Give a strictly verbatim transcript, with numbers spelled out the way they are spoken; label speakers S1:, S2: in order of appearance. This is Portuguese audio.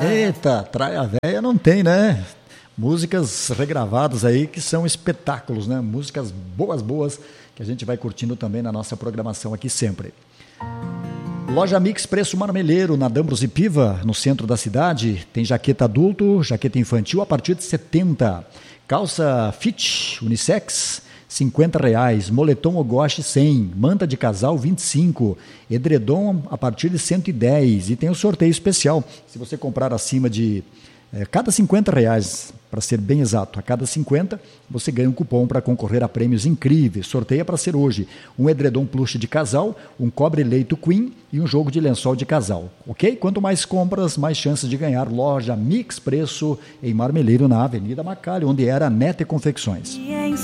S1: Eita, Traia Véia não tem, né? Músicas regravadas aí que são espetáculos, né? Músicas boas, boas, que a gente vai curtindo também na nossa programação aqui sempre. Loja Mix Preço Marmeleiro, na Dambros e Piva, no centro da cidade. Tem jaqueta adulto, jaqueta infantil a partir de setenta. Calça fit, unissex, cinquenta reais. Moletom Ogoshi, cem. Manta de casal, vinte e cinco. Edredom a partir de cento e dez. E tem o sorteio especial. Se você comprar acima de... É, cada cinquenta reais, para ser bem exato, a cada cinquenta você ganha um cupom para concorrer a prêmios incríveis. Sorteia para ser hoje um edredom plush de casal, um cobre-leito Queen e um jogo de lençol de casal, ok? Quanto mais compras, mais chances de ganhar. Loja Mix Preço em Marmeleiro, na Avenida Macalha, onde era a Nete Confecções.